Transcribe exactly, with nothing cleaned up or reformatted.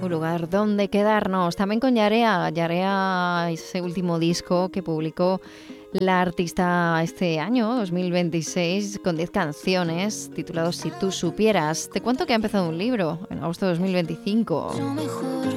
Un lugar donde quedarnos. También con Yarea. Yarea, ese último disco que publicó la artista este año, dos mil veintiséis, con diez canciones, titulado Si tú supieras. Te cuento que ha empezado un libro en agosto de dos mil veinticinco.